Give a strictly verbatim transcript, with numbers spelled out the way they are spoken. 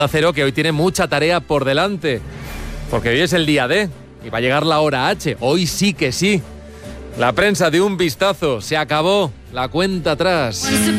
Cero, que hoy tiene mucha tarea por delante, porque hoy es el día D y va a llegar la hora H. Hoy sí que sí. La prensa de un vistazo, se acabó la cuenta atrás.